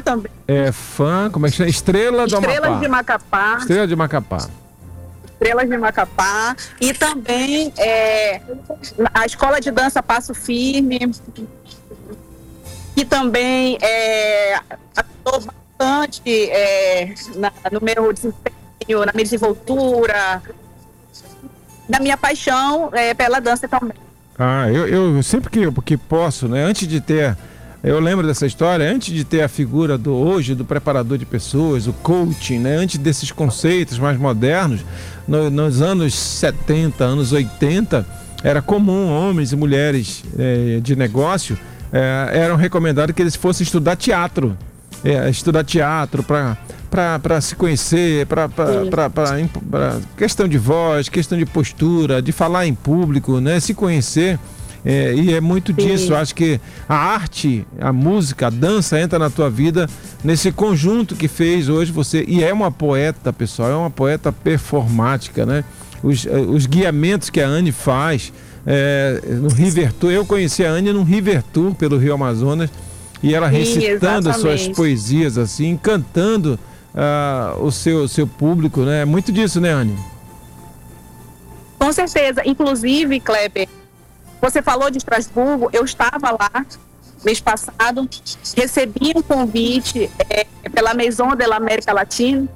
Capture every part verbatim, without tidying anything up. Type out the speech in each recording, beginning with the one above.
também. É fã, como é que chama? Estrela do Amapá. Estrelas de Macapá. Estrela de Macapá. Estrelas de Macapá. E também é, a Escola de Dança Passo Firme, que também é, ajudou bastante é, na, no meu desempenho, na minha desenvoltura, na minha paixão é, pela dança também. Ah, eu, eu sempre que, que posso, né? Antes de ter, eu lembro dessa história, antes de ter a figura do hoje, do preparador de pessoas, o coaching, né? Antes desses conceitos mais modernos, no, nos anos setenta, anos oitenta, era comum homens e mulheres é, de negócio é, eram recomendados que eles fossem estudar teatro, é, estudar teatro para para se conhecer, para questão de voz, questão de postura, de falar em público, né? Se conhecer. É, e é muito Sim. disso. Acho que a arte, a música, a dança entra na tua vida nesse conjunto que fez hoje você. E é uma poeta, pessoal, é uma poeta performática, né? Os, os guiamentos que a Anne faz é, no River Tour. Eu conheci a Anne no River Tour pelo Rio Amazonas e ela Sim, recitando as suas exatamente. poesias, assim, cantando uh, o seu, seu público, né? Muito disso, né, Anne? Com certeza. Inclusive, Kleber, você falou de Estrasburgo, eu estava lá mês passado, recebi um convite é, pela Maison de la América Latina,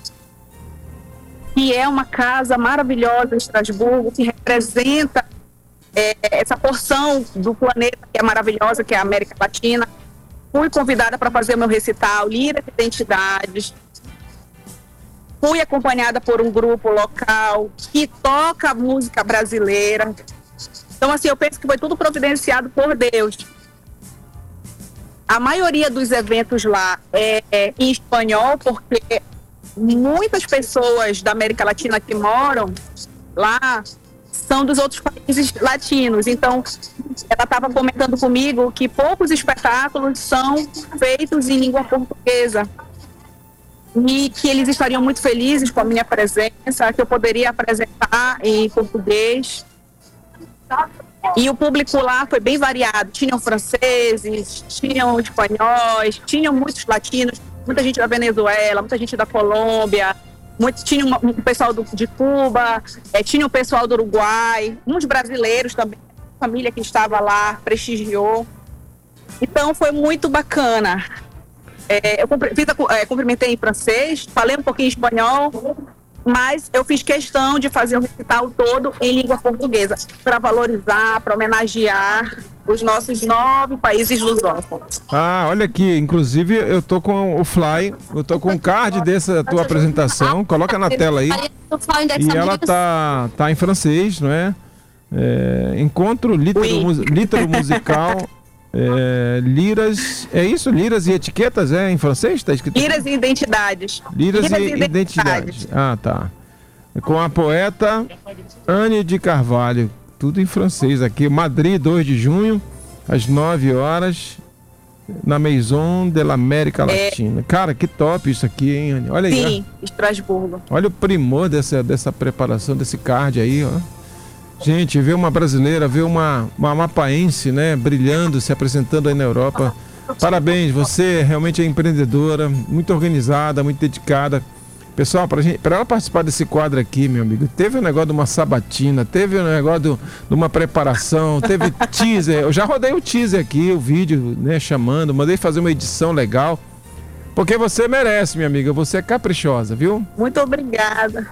que é uma casa maravilhosa em Estrasburgo, que representa é, essa porção do planeta que é maravilhosa, que é a América Latina. Fui convidada para fazer o meu recital, Lira de Identidades. Fui acompanhada por um grupo local que toca música brasileira. Então, assim, eu penso que foi tudo providenciado por Deus. A maioria dos eventos lá é, é em espanhol, porque muitas pessoas da América Latina que moram lá são dos outros países latinos. Então, ela estava comentando comigo que poucos espetáculos são feitos em língua portuguesa. E que eles estariam muito felizes com a minha presença, que eu poderia apresentar em português. E o público lá foi bem variado. Tinham franceses, tinham espanhóis, tinham muitos latinos, muita gente da Venezuela, muita gente da Colômbia, muito, tinha um, um pessoal do, de Cuba, é, tinha o pessoal do Uruguai, uns brasileiros também, a família que estava lá prestigiou. Então foi muito bacana. É, eu fiz a, é, cumprimentei em francês, falei um pouquinho em espanhol, mas eu fiz questão de fazer um recital todo em língua portuguesa, para valorizar, para homenagear os nossos nove países lusófonos. Ah, olha aqui, inclusive eu tô com o Fly, eu tô com o card dessa tua apresentação, coloca na tela aí. E ela tá, tá em francês, não é? é encontro lítero, lítero musical... É, liras, é isso? Liras e etiquetas, é em francês? Tá escrito Liras e identidades. Liras, Liras e, e identidades. identidades. Ah, tá. Com a poeta Anne de Carvalho. Tudo em francês aqui. Madrid, dois de junho, às nove horas, na Maison de la América Latina. É... Cara, que top isso aqui, hein, Anne? Olha aí. Sim, ó. Estrasburgo. Olha o primor dessa, dessa preparação, desse card aí, ó. Gente, ver uma brasileira, ver uma, uma amapaense, né, brilhando, se apresentando aí na Europa. Parabéns, você realmente é empreendedora, muito organizada, muito dedicada. Pessoal, para ela participar desse quadro aqui, meu amigo, teve um negócio de uma sabatina, teve um negócio de, de uma preparação, teve teaser. Eu já rodei o teaser aqui, o vídeo, né, chamando, mandei fazer uma edição legal. Porque você merece, minha amiga, você é caprichosa, viu? Muito obrigada.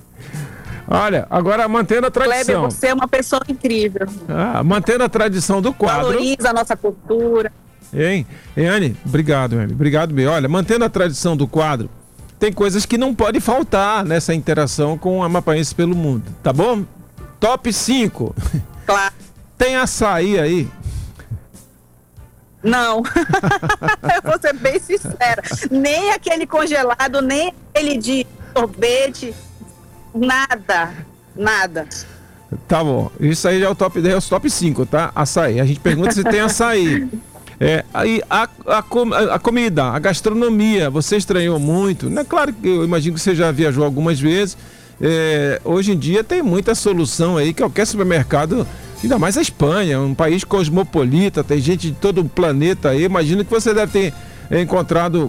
Olha, agora mantendo a tradição. Kleber, você é uma pessoa incrível. Ah, mantendo a tradição do quadro. Valoriza a nossa cultura. Hein? Hein, Anne? Obrigado, Anne. Obrigado, bem. Olha, mantendo a tradição do quadro, tem coisas que não pode faltar nessa interação com o Amapaense pelo mundo, tá bom? Top cinco. Claro. Tem açaí aí? Não. Eu vou ser bem sincera. Nem aquele congelado, nem aquele de sorvete. Nada, nada. Tá bom, isso aí já é o top dez, é o top cinco, tá? Açaí. A gente pergunta se tem açaí. É, aí a, a, com, a comida, a gastronomia, você estranhou muito, né? Claro que eu imagino que você já viajou algumas vezes. É, hoje em dia tem muita solução aí, que qualquer supermercado, ainda mais a Espanha, um país cosmopolita, tem gente de todo o planeta aí. Imagino que você deve ter encontrado